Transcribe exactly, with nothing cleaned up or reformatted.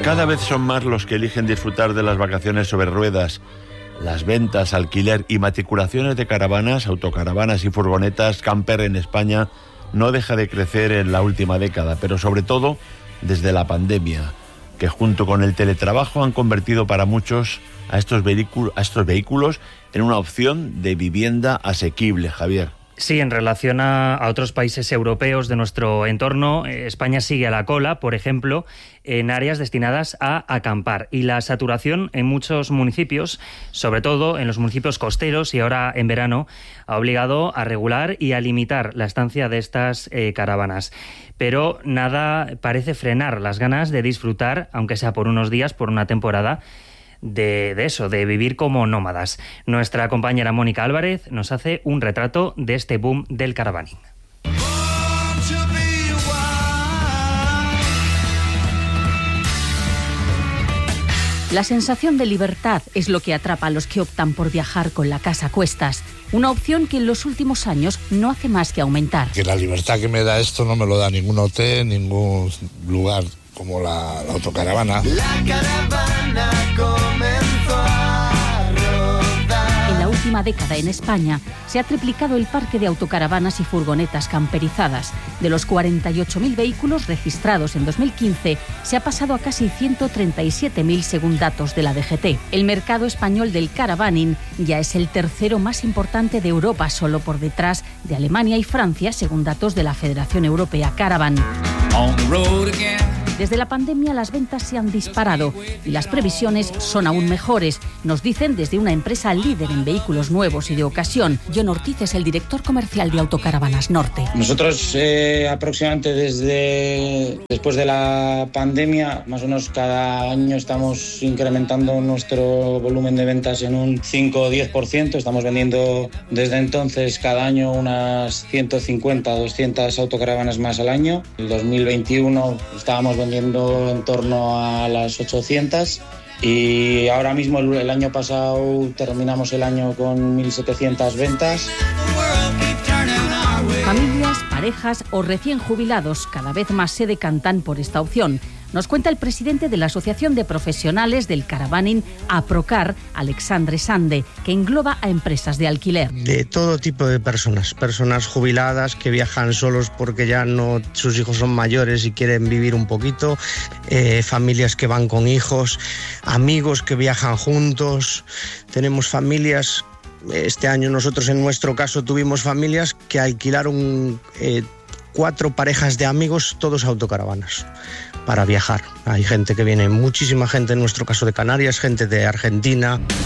Cada vez son más los que eligen disfrutar de las vacaciones sobre ruedas. Las ventas, alquiler y matriculaciones de caravanas, autocaravanas y furgonetas camper en España no deja de crecer en la última década, pero sobre todo desde la pandemia, que junto con el teletrabajo han convertido para muchos a estos vehículos, a estos vehículos en una opción de vivienda asequible, Javier. Sí, en relación a, a otros países europeos de nuestro entorno, eh, España sigue a la cola, por ejemplo, en áreas destinadas a acampar. Y la saturación en muchos municipios, sobre todo en los municipios costeros y ahora en verano, ha obligado a regular y a limitar la estancia de estas eh, caravanas. Pero nada parece frenar las ganas de disfrutar, aunque sea por unos días, por una temporada, De, de eso, de vivir como nómadas. Nuestra compañera Mónica Álvarez nos hace un retrato de este boom del caravaning. La sensación de libertad es lo que atrapa a los que optan por viajar con la casa a cuestas, una opción que en los últimos años no hace más que aumentar. Que la libertad que me da esto no me lo da ningún hotel, ningún lugar como la, la autocaravana. La caravana comenzó a rodar. En la última década en España se ha triplicado el parque de autocaravanas y furgonetas camperizadas. De los cuarenta y ocho mil vehículos registrados en dos mil quince, se ha pasado a casi ciento treinta y siete mil según datos de la D G T. El mercado español del caravaning ya es el tercero más importante de Europa, solo por detrás de Alemania y Francia, según datos de la Federación Europea Caravan. On the road again. Desde la pandemia las ventas se han disparado y las previsiones son aún mejores, nos dicen desde una empresa líder en vehículos nuevos y de ocasión. John Ortiz es el director comercial de Autocaravanas Norte. Nosotros eh, aproximadamente desde después de la pandemia, más o menos cada año estamos incrementando nuestro volumen de ventas en un cinco o diez por ciento. Estamos vendiendo desde entonces cada año unas ciento cincuenta a doscientas autocaravanas más al año. En el dos mil veintiuno estábamos vendiendo en torno a las ochocientas y ahora mismo el, el año pasado terminamos el año con mil setecientas ventas. Familias, parejas o recién jubilados cada vez más se decantan por esta opción. Nos cuenta el presidente de la Asociación de Profesionales del Caravaning, APROCAR, Alexandre Sande, que engloba a empresas de alquiler. De todo tipo de personas, personas jubiladas que viajan solos porque ya no sus hijos son mayores y quieren vivir un poquito, eh, familias que van con hijos, amigos que viajan juntos, tenemos familias. Este año nosotros en nuestro caso tuvimos familias que alquilaron eh, cuatro parejas de amigos, todos autocaravanas, para viajar. Hay gente que viene, muchísima gente en nuestro caso de Canarias, gente de Argentina.